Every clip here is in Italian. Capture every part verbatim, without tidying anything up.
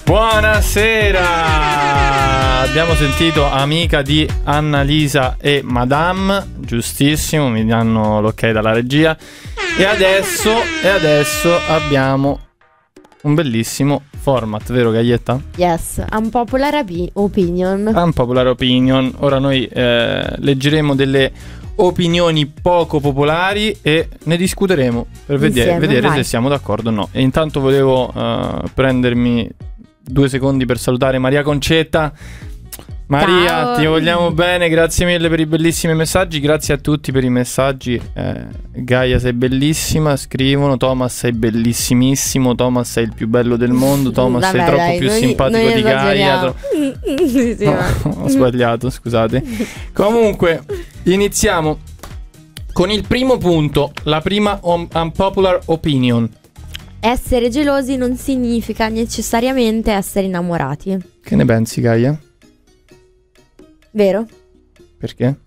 Buonasera! Abbiamo sentito Amica di Annalisa e Madame, giustissimo, mi danno l'ok dalla regia. E adesso, e adesso abbiamo un bellissimo format, vero Gaglietta? Yes, Unpopular opi- Opinion. Unpopular Opinion. Ora noi eh, leggeremo delle opinioni poco popolari e ne discuteremo per vedere, Insieme, vedere vai. se siamo d'accordo o no. E intanto volevo uh, prendermi due secondi per salutare Maria Concetta. Maria, Ciao. ti vogliamo bene, grazie mille per i bellissimi messaggi, grazie a tutti per i messaggi. eh, Gaia sei bellissima, scrivono. Thomas sei bellissimissimo, Thomas sei il più bello del mondo, Thomas Vabbè, sei troppo dai, più noi- simpatico noi di Gaia. esageriamo. Sì, sì, No, ma- ho sbagliato, scusate. Comunque, iniziamo con il primo punto, la prima un- unpopular opinion. Essere gelosi non significa necessariamente essere innamorati. Che ne pensi, Gaia? Vero? Perché?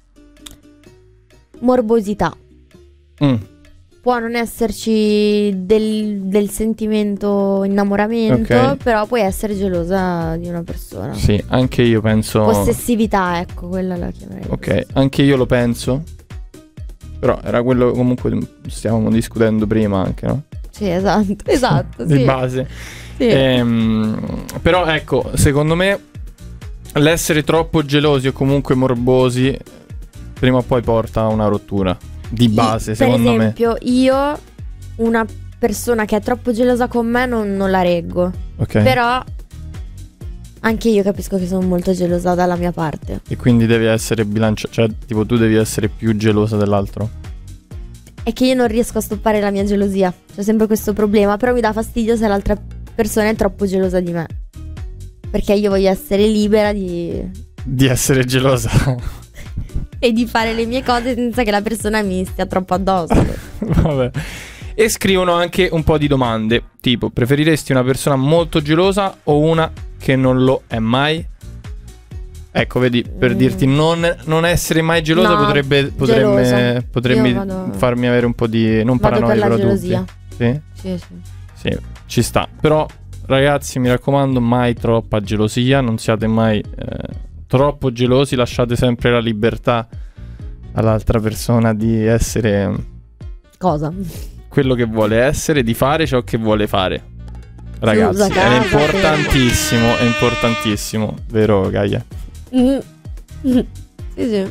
Morbosità. Mm. Può non esserci del, del sentimento innamoramento, Ok. però puoi essere gelosa di una persona. Sì, anche io penso. Possessività, ecco, quella la chiamerei. Ok, anche io lo penso. Però era quello comunque stavamo discutendo prima anche, no? Sì, esatto, esatto, Di sì. base. Sì. Ehm, però ecco, secondo me l'essere troppo gelosi o comunque morbosi prima o poi porta a una rottura. Di base, per secondo esempio, io una persona che è troppo gelosa con me non, non la reggo. me. Ok. Però anche io capisco che sono molto gelosa dalla mia parte. E quindi devi essere bilanciato. Cioè, tipo, tu devi essere più gelosa dell'altro. È che io non riesco a stoppare la mia gelosia. C'è sempre questo problema. Però mi dà fastidio se l'altra persona è troppo gelosa di me. Perché io voglio essere libera di... Di essere gelosa. e di fare le mie cose senza che la persona mi stia troppo addosso. Vabbè. E scrivono anche un po' di domande. Tipo, preferiresti una persona molto gelosa o una che non lo è mai? Ecco, vedi, per Mm. dirti non, non essere mai gelosa No, potrebbe, potrebbe, gelosa. potrebbe Io vado- farmi avere un po' di... Non Vado paranoia, per la però gelosia. dubbi. Sì? Sì, sì. Sì, ci sta. Però, ragazzi, mi raccomando, mai troppa gelosia. Non siate mai eh, troppo gelosi. Lasciate sempre la libertà all'altra persona di essere Cosa? quello che vuole essere, di fare ciò che vuole fare. Ragazzi, Chiusa casa, è importantissimo, è importantissimo. Vero, Gaia? Mm. Sì, sì.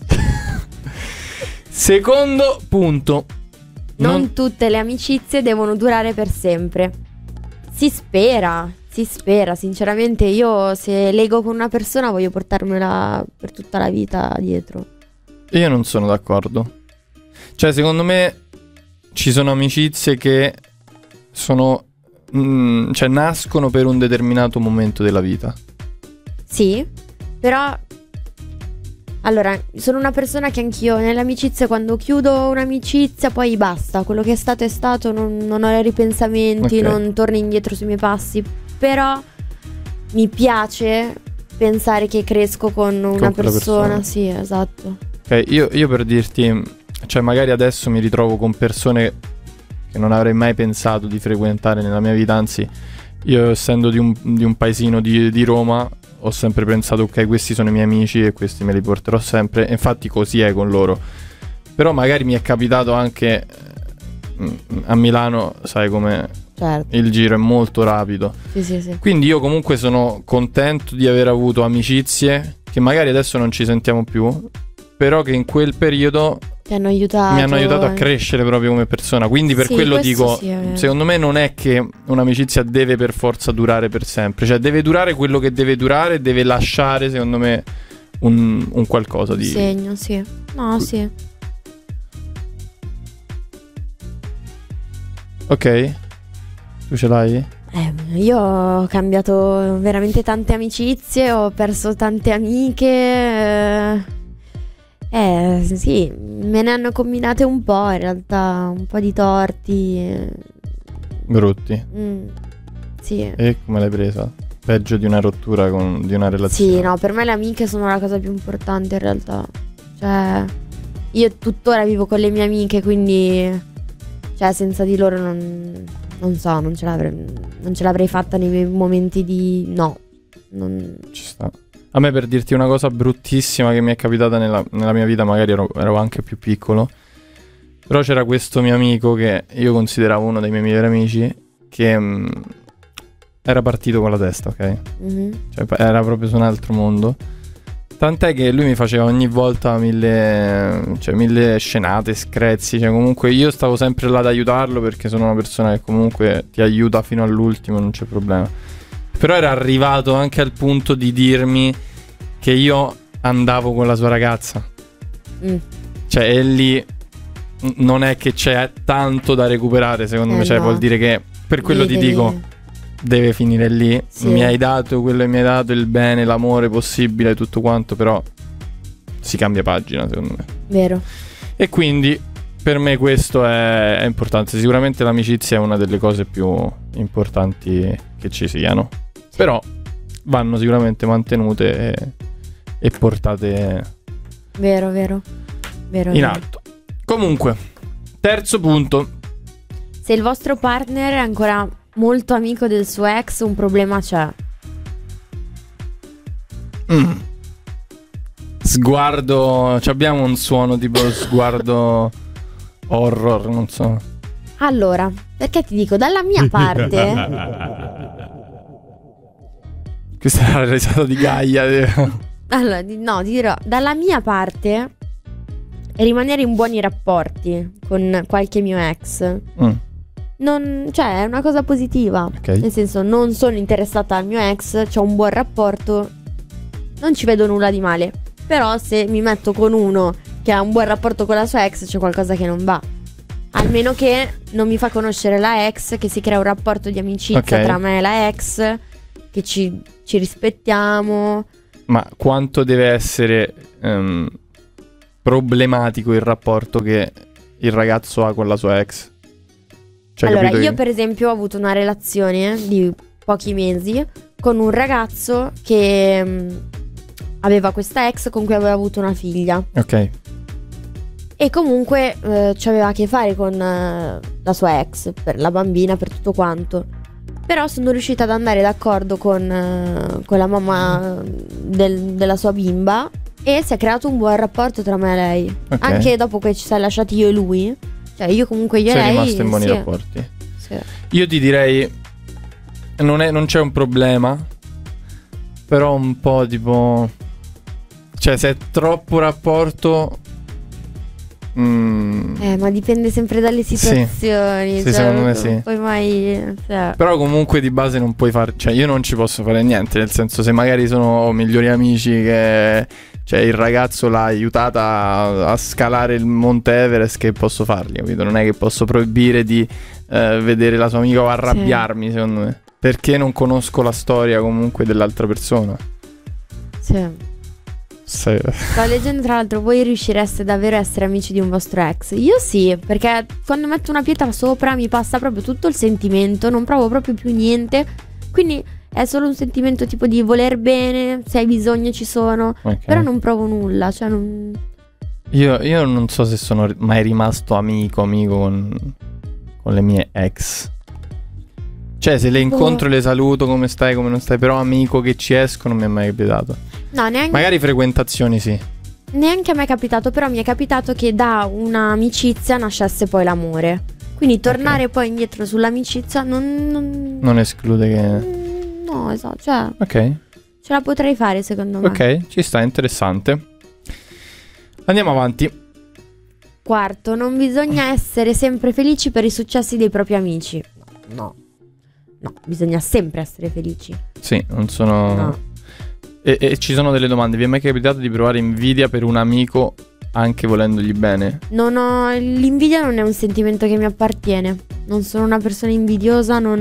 Secondo punto. Non tutte le amicizie devono durare per sempre. Si spera, si spera. Sinceramente, io se leggo con una persona voglio portarmela per tutta la vita dietro. Io non sono d'accordo. Cioè, secondo me ci sono amicizie che sono mm, cioè nascono per un determinato momento della vita. Sì, però allora, sono una persona che anch'io nelle amicizie, quando chiudo un'amicizia, poi basta. Quello che è stato è stato, non, non ho ripensamenti, Ok. non torno indietro sui miei passi. Però mi piace pensare che cresco con una quella persona. persona. Sì, esatto. Ok, io, io per dirti, cioè magari adesso mi ritrovo con persone che non avrei mai pensato di frequentare nella mia vita. Anzi, io essendo di un, di un paesino di, di Roma, ho sempre pensato, ok, questi sono i miei amici e questi me li porterò sempre. E infatti così è con loro. Però magari mi è capitato anche eh, a Milano, sai come Certo. il giro è molto rapido. Sì, sì, sì. Quindi io comunque sono contento di aver avuto amicizie che magari adesso non ci sentiamo più, però che in quel periodo Ti hanno aiutato. mi hanno aiutato a eh. crescere proprio come persona. Quindi per Sì, quello questo dico, sì, è vero. secondo me non è che un'amicizia deve per forza durare per sempre. Cioè deve durare quello che deve durare, deve lasciare secondo me un, un qualcosa di... Segno, sì. No, sì. Ok? Tu ce l'hai? Eh, io ho cambiato veramente tante amicizie, ho perso tante amiche. Eh, eh, sì, me ne hanno combinate un po', in realtà, un po' di torti. eh, Brutti. mm, sì. E come l'hai presa? Peggio di una rottura con, di una relazione. Sì, no, per me le amiche sono la cosa più importante in realtà. Cioè, io tuttora vivo con le mie amiche, quindi... Cioè, senza di loro non, non so, non ce l'avrei, non ce l'avrei fatta nei miei momenti di no. Non... Ci sta. A me, per dirti una cosa bruttissima che mi è capitata nella, nella mia vita, magari ero, ero anche più piccolo, però c'era questo mio amico che io consideravo uno dei miei migliori amici, che mh, era partito con la testa, ok? Mm-hmm. Cioè era proprio su un altro mondo. Tant'è che lui mi faceva ogni volta mille, cioè mille scenate, screzi. Cioè comunque io stavo sempre là ad aiutarlo, perché sono una persona che comunque ti aiuta fino all'ultimo, non c'è problema. Però era arrivato anche al punto di dirmi che io andavo con la sua ragazza. Mm. Cioè e lì non è che c'è tanto da recuperare, secondo eh me. Cioè no. Vuol dire che per quello devi, ti dico devi... deve finire lì. Sì. Mi hai dato quello che mi hai dato, il bene, l'amore possibile, tutto quanto, però si cambia pagina, secondo me. Vero. E quindi per me questo è, è importante. Sicuramente l'amicizia è una delle cose più importanti che ci siano. Sì. Però vanno sicuramente mantenute e, e portate vero, vero, vero in vero. alto. Comunque, terzo punto. Se il vostro partner è ancora molto amico del suo ex, un problema c'è. Mm. Sguardo. Abbiamo un suono tipo sguardo horror, non so. Allora, perché ti dico, dalla mia parte. Questa è la risata di Gaia. Allora, no, ti dirò, dalla mia parte rimanere in buoni rapporti con qualche mio ex. Mm. Non, cioè è una cosa positiva, okay. Nel senso, non sono interessata al mio ex, c'ho un buon rapporto, non ci vedo nulla di male. Però se mi metto con uno che ha un buon rapporto con la sua ex, c'è qualcosa che non va. Almeno che non mi fa conoscere la ex, che si crea un rapporto di amicizia, okay, tra me e la ex, che ci, ci rispettiamo. Ma quanto deve essere um, problematico il rapporto che il ragazzo ha con la sua ex? Cioè, allora, io che... per esempio ho avuto una relazione di pochi mesi con un ragazzo che um, aveva questa ex con cui aveva avuto una figlia. Ok. E comunque eh, ci aveva a che fare con eh, la sua ex, per la bambina, per tutto quanto. Però sono riuscita ad andare d'accordo con, eh, con la mamma del, della sua bimba, e si è creato un buon rapporto tra me e lei. Okay. Anche dopo che ci siamo lasciati io e lui. Cioè io comunque io e lei. Sei rimasto in buoni sì. rapporti. Sì. Io ti direi non, è, non c'è un problema, però un po' tipo, cioè se è troppo rapporto mm, Eh ma dipende sempre dalle situazioni. Sì, cioè, sì, secondo me non sì. puoi mai cioè. Però comunque di base non puoi fare, cioè io non ci posso fare niente. Nel senso, se magari sono migliori amici, che cioè il ragazzo l'ha aiutata a, a scalare il Monte Everest, che posso fargli, capito? Non è che posso proibire di eh, vedere la sua amica o arrabbiarmi, sì. secondo me, perché non conosco la storia comunque dell'altra persona. Sì. Sì. Sto leggendo, tra l'altro, voi riuscireste davvero a essere amici di un vostro ex? Io sì, perché quando metto una pietra sopra mi passa proprio tutto il sentimento, non provo proprio più niente, quindi è solo un sentimento tipo di voler bene, se hai bisogno ci sono, okay. Però non provo nulla, cioè non... Io, io non so se sono mai rimasto amico, amico con, con le mie ex. Cioè se le incontro, oh. le saluto, come stai, come non stai, però amico che ci esco non mi è mai capitato. No, neanche... Magari frequentazioni sì. Neanche a me è capitato, però mi è capitato che da un'amicizia nascesse poi l'amore. Quindi tornare okay. poi indietro sull'amicizia non... Non, non esclude che... No, esatto, cioè... Ok. Ce la potrei fare, secondo me. Ok, ci sta, interessante. Andiamo avanti. Quarto, non bisogna essere sempre felici per i successi dei propri amici. No. No, bisogna sempre essere felici. Sì, non sono... No. E, e ci sono delle domande. Vi è mai capitato di provare invidia per un amico anche volendogli bene? Non ho... L'invidia non è un sentimento che mi appartiene. Non sono una persona invidiosa, non,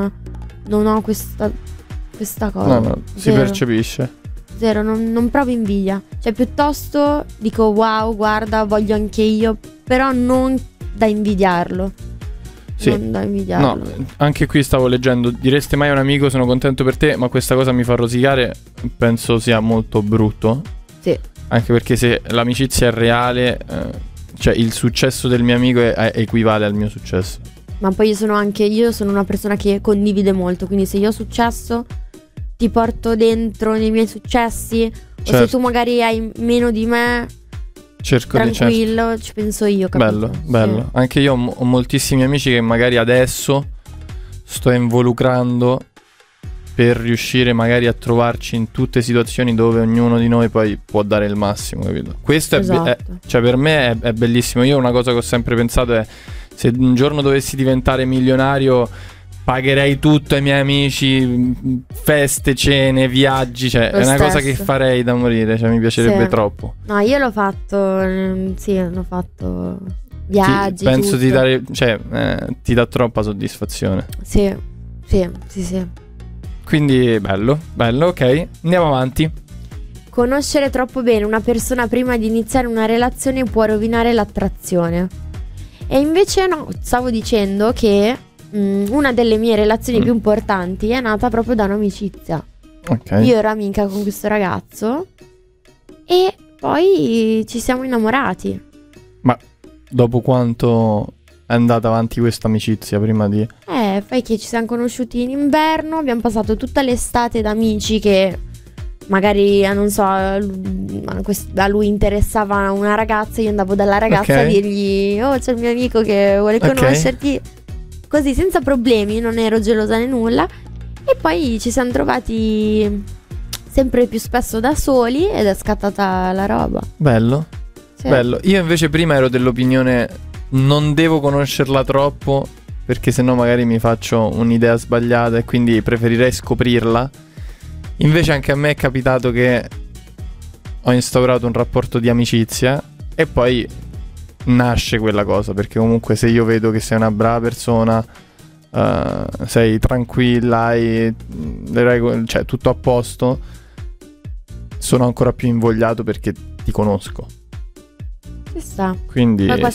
non ho questa, questa cosa. No, no, si Zero. percepisce. Zero, non, non provo invidia. Cioè piuttosto dico wow, guarda, voglio anche io, però non da invidiarlo. Sì. Non da invidiarlo. No, anche qui stavo leggendo, direste mai a un amico sono contento per te, ma questa cosa mi fa rosicare. Penso sia molto brutto. Sì. Anche perché se l'amicizia è reale, eh, cioè il successo del mio amico è, è, equivale al mio successo. Ma poi io sono anche, io sono una persona che condivide molto, quindi se io ho successo ti porto dentro nei miei successi, certo. O se tu magari hai meno di me, cerco tranquillo, di certo. ci penso io, capito? Bello, bello. Sì. Anche io ho, ho moltissimi amici che magari adesso sto involucrando per riuscire magari a trovarci in tutte situazioni dove ognuno di noi poi può dare il massimo, capito? Questo esatto. è, be- è cioè per me è, è bellissimo. Io una cosa che ho sempre pensato è: se un giorno dovessi diventare milionario, pagherei tutto ai miei amici, feste, cene, viaggi, cioè Lo è una stesso. cosa che farei da morire, cioè mi piacerebbe sì. troppo. No, io l'ho fatto, ehm, sì, l'ho fatto viaggi, ti, penso tutto. di dare, cioè eh, ti dà troppa soddisfazione. Sì, sì, sì, sì. Quindi bello, bello, ok, andiamo avanti. Conoscere troppo bene una persona prima di iniziare una relazione può rovinare l'attrazione. E invece no, stavo dicendo che mh, una delle mie relazioni mm. più importanti è nata proprio da un'amicizia. Okay. Io ero amica con questo ragazzo e poi ci siamo innamorati. Ma dopo quanto è andata avanti questa amicizia prima di... Eh, fai che ci siamo conosciuti in inverno, abbiamo passato tutta l'estate da amici che magari, non so, a lui interessava una ragazza, io andavo dalla ragazza okay. a dirgli: oh, c'è il mio amico che vuole conoscerti, okay. Così senza problemi, non ero gelosa né nulla. E poi ci siamo trovati sempre più spesso da soli ed è scattata la roba. Bello, sì. Bello. Io invece prima ero dell'opinione: non devo conoscerla troppo perché sennò magari mi faccio un'idea sbagliata e quindi preferirei scoprirla. Invece anche a me è capitato che ho instaurato un rapporto di amicizia e poi nasce quella cosa, perché comunque se io vedo che sei una brava persona, uh, sei tranquilla, hai le regole, cioè tutto a posto, sono ancora più invogliato perché ti conosco. Ci sta. Quindi